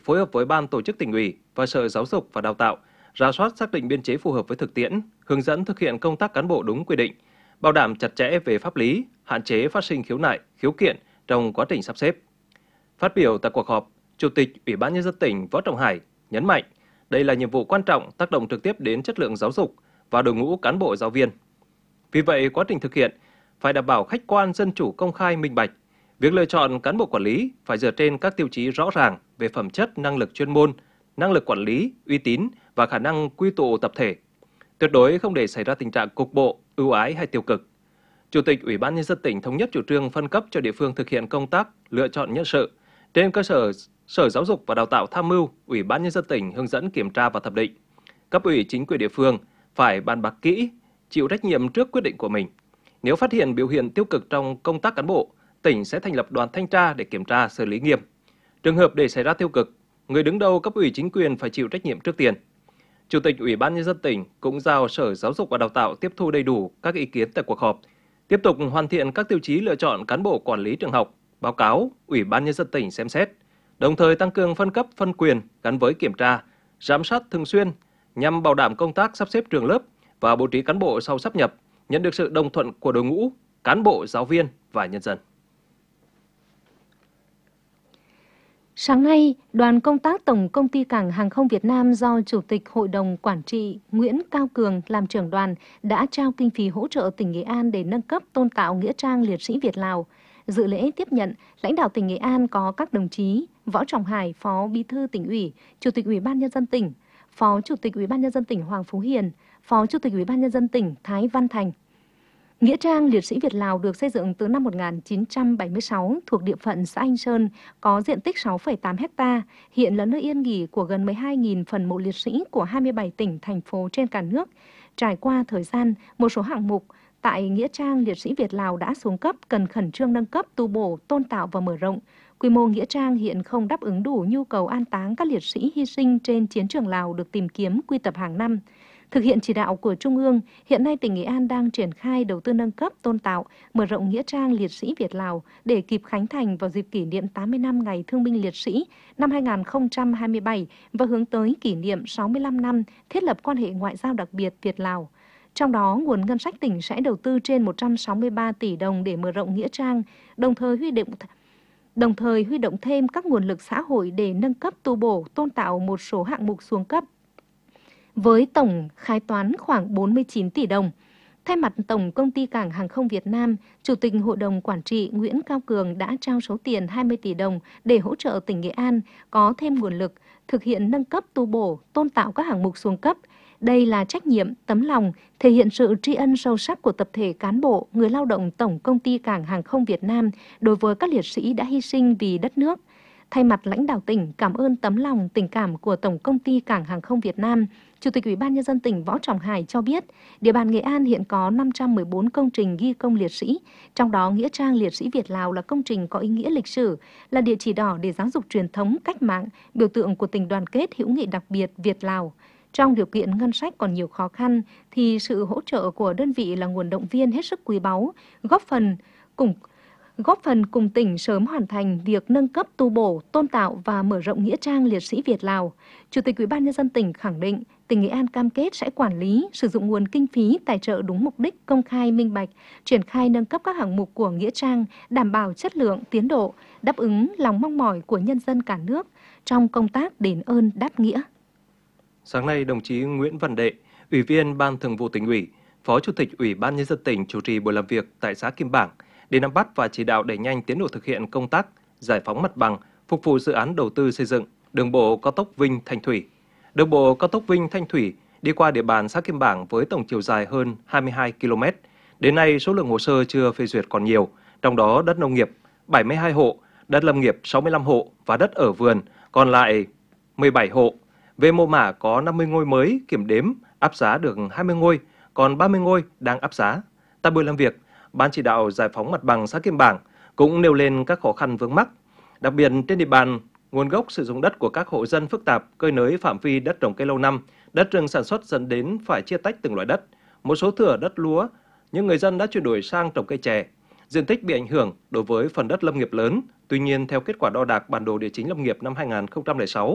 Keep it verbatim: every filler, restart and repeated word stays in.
phối hợp với Ban Tổ chức Tỉnh ủy và Sở Giáo dục và Đào tạo, rà soát xác định biên chế phù hợp với thực tiễn, hướng dẫn thực hiện công tác cán bộ đúng quy định, bảo đảm chặt chẽ về pháp lý, hạn chế phát sinh khiếu nại, khiếu kiện trong quá trình sắp xếp. Phát biểu tại cuộc họp, Chủ tịch Ủy ban Nhân dân tỉnh Võ Trọng Hải nhấn mạnh đây là nhiệm vụ quan trọng tác động trực tiếp đến chất lượng giáo dục và đội ngũ cán bộ giáo viên. Vì vậy, quá trình thực hiện phải đảm bảo khách quan, dân chủ, công khai, minh bạch. Việc lựa chọn cán bộ quản lý phải dựa trên các tiêu chí rõ ràng về phẩm chất, năng lực chuyên môn, năng lực quản lý, uy tín và khả năng quy tụ tập thể. Tuyệt đối không để xảy ra tình trạng cục bộ, ưu ái hay tiêu cực. Chủ tịch Ủy ban Nhân dân tỉnh thống nhất chủ trương phân cấp cho địa phương thực hiện công tác lựa chọn nhân sự. Trên cơ sở Sở Giáo dục và Đào tạo tham mưu, Ủy ban Nhân dân tỉnh hướng dẫn kiểm tra và thẩm định. Cấp ủy chính quyền địa phương phải bàn bạc kỹ, chịu trách nhiệm trước quyết định của mình. Nếu phát hiện biểu hiện tiêu cực trong công tác cán bộ, tỉnh sẽ thành lập đoàn thanh tra để kiểm tra, xử lý nghiêm. Trường hợp để xảy ra tiêu cực, người đứng đầu cấp ủy chính quyền phải chịu trách nhiệm trước tiên. Chủ tịch Ủy ban Nhân dân tỉnh cũng giao Sở Giáo dục và Đào tạo tiếp thu đầy đủ các ý kiến tại cuộc họp, tiếp tục hoàn thiện các tiêu chí lựa chọn cán bộ quản lý trường học, báo cáo Ủy ban Nhân dân tỉnh xem xét, đồng thời tăng cường phân cấp phân quyền gắn với kiểm tra, giám sát thường xuyên nhằm bảo đảm công tác sắp xếp trường lớp và bố trí cán bộ sau sáp nhập nhận được sự đồng thuận của đội ngũ, cán bộ, giáo viên và nhân dân. Sáng nay, đoàn công tác Tổng Công ty Cảng Hàng không Việt Nam do Chủ tịch Hội đồng Quản trị Nguyễn Cao Cường làm trưởng đoàn đã trao kinh phí hỗ trợ tỉnh Nghệ An để nâng cấp tôn tạo nghĩa trang liệt sĩ Việt Lào. Dự lễ tiếp nhận, lãnh đạo tỉnh Nghệ An có các đồng chí Võ Trọng Hải, Phó Bí thư Tỉnh ủy, Chủ tịch Ủy ban Nhân dân tỉnh, Phó Chủ tịch Ủy ban Nhân dân tỉnh Hoàng Phú Hiền, Phó Chủ tịch Ủy ban Nhân dân tỉnh Thái Văn Thành. Nghĩa trang liệt sĩ Việt Lào được xây dựng từ năm một nghìn chín trăm bảy mươi sáu thuộc địa phận xã Anh Sơn, có diện tích sáu phẩy tám héc ta, hiện là nơi yên nghỉ của gần mười hai nghìn phần mộ liệt sĩ của hai mươi bảy tỉnh, thành phố trên cả nước. Trải qua thời gian, một số hạng mục tại Nghĩa trang liệt sĩ Việt Lào đã xuống cấp, cần khẩn trương nâng cấp, tu bổ, tôn tạo và mở rộng. Quy mô Nghĩa trang hiện không đáp ứng đủ nhu cầu an táng các liệt sĩ hy sinh trên chiến trường Lào được tìm kiếm, quy tập hàng năm. Thực hiện chỉ đạo của Trung ương, hiện nay tỉnh Nghệ An đang triển khai đầu tư nâng cấp, tôn tạo, mở rộng Nghĩa trang liệt sĩ Việt Lào để kịp khánh thành vào dịp kỷ niệm tám mươi năm Ngày Thương binh Liệt sĩ năm hai nghìn không trăm hai mươi bảy và hướng tới kỷ niệm sáu mươi lăm năm thiết lập quan hệ ngoại giao đặc biệt Việt-Lào. Trong đó, nguồn ngân sách tỉnh sẽ đầu tư trên một trăm sáu mươi ba tỷ đồng để mở rộng Nghĩa trang, đồng thời huy động đồng thời huy động thêm các nguồn lực xã hội để nâng cấp, tu bổ, tôn tạo một số hạng mục xuống cấp, với tổng khai toán khoảng bốn mươi chín tỷ đồng. Thay mặt Tổng Công ty Cảng Hàng không Việt Nam, Chủ tịch Hội đồng Quản trị Nguyễn Cao Cường đã trao số tiền hai mươi tỷ đồng để hỗ trợ tỉnh Nghệ An có thêm nguồn lực thực hiện nâng cấp, tu bổ, tôn tạo các hạng mục xuống cấp. Đây là trách nhiệm, tấm lòng, thể hiện sự tri ân sâu sắc của tập thể cán bộ, người lao động Tổng Công ty Cảng Hàng không Việt Nam đối với các liệt sĩ đã hy sinh vì đất nước. Thay mặt lãnh đạo tỉnh cảm ơn tấm lòng, tình cảm của Tổng Công ty Cảng Hàng không Việt Nam, Chủ tịch Ủy ban Nhân dân tỉnh Võ Trọng Hải cho biết, địa bàn Nghệ An hiện có năm trăm mười bốn công trình ghi công liệt sĩ, trong đó Nghĩa trang liệt sĩ Việt Lào là công trình có ý nghĩa lịch sử, là địa chỉ đỏ để giáo dục truyền thống cách mạng, biểu tượng của tình đoàn kết hữu nghị đặc biệt Việt-Lào. Trong điều kiện ngân sách còn nhiều khó khăn, thì sự hỗ trợ của đơn vị là nguồn động viên hết sức quý báu, góp phần cùng góp phần cùng tỉnh sớm hoàn thành việc nâng cấp, tu bổ, tôn tạo và mở rộng Nghĩa trang liệt sĩ Việt Lào. Chủ tịch Ủy ban Nhân dân tỉnh khẳng định, tỉnh Nghệ An cam kết sẽ quản lý, sử dụng nguồn kinh phí tài trợ đúng mục đích, công khai, minh bạch, triển khai nâng cấp các hạng mục của Nghĩa trang, đảm bảo chất lượng, tiến độ, đáp ứng lòng mong mỏi của nhân dân cả nước trong công tác đền ơn đáp nghĩa. Sáng nay, đồng chí Nguyễn Văn Đệ, Ủy viên Ban Thường vụ Tỉnh ủy, Phó Chủ tịch Ủy ban Nhân dân tỉnh chủ trì buổi làm việc tại xã Kim Bảng để nắm bắt và chỉ đạo đẩy nhanh tiến độ thực hiện công tác giải phóng mặt bằng, phục vụ dự án đầu tư xây dựng đường bộ cao tốc Vinh - Thanh Thủy. Đường bộ cao tốc Vinh - Thanh Thủy đi qua địa bàn xã Kim Bảng với tổng chiều dài hơn hai mươi hai ki lô mét. Đến nay, số lượng hồ sơ chưa phê duyệt còn nhiều, trong đó đất nông nghiệp bảy mươi hai hộ, đất lâm nghiệp sáu mươi lăm hộ và đất ở vườn còn lại mười bảy hộ. Về mô mả có năm mươi ngôi mới kiểm đếm, áp giá được hai mươi ngôi, còn ba mươi ngôi đang áp giá. Tại buổi làm việc, Ban chỉ đạo giải phóng mặt bằng xã Kim Bảng cũng nêu lên các khó khăn vướng mắc. Đặc biệt trên địa bàn, nguồn gốc sử dụng đất của các hộ dân phức tạp, cơi nới phạm vi đất trồng cây lâu năm, đất rừng sản xuất dẫn đến phải chia tách từng loại đất. Một số thửa đất lúa, nhưng người dân đã chuyển đổi sang trồng cây chè. Diện tích bị ảnh hưởng đối với phần đất lâm nghiệp lớn. Tuy nhiên, theo kết quả đo đạc bản đồ địa chính lâm nghiệp năm hai nghìn không trăm lẻ sáu,